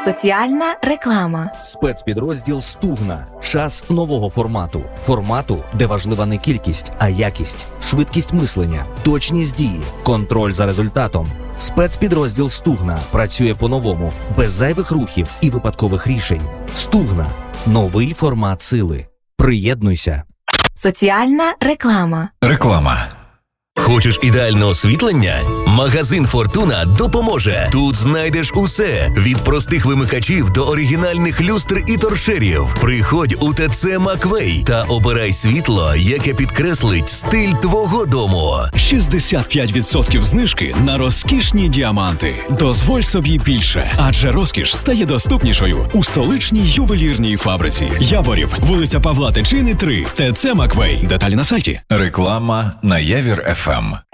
Соціальна реклама. Спецпідрозділ «Стугна». Час нового формату. Формату, де важлива не кількість, а якість, швидкість мислення, точність дії, контроль за результатом. Спецпідрозділ «Стугна» працює по-новому, без зайвих рухів і випадкових рішень. «Стугна» – новий формат сили. Приєднуйся. Соціальна реклама. Реклама. Хочеш ідеальне освітлення? Магазин «Фортуна» допоможе. Тут знайдеш усе – від простих вимикачів до оригінальних люстр і торшерів. Приходь у ТЦ «Маквей» та обирай світло, яке підкреслить стиль твого дому. 65% знижки на розкішні діаманти. Дозволь собі більше, адже розкіш стає доступнішою у столичній ювелірній фабриці. Яворів, вулиця Павла Тичини, 3, ТЦ «Маквей». Деталі на сайті. Реклама на Явір ФМ.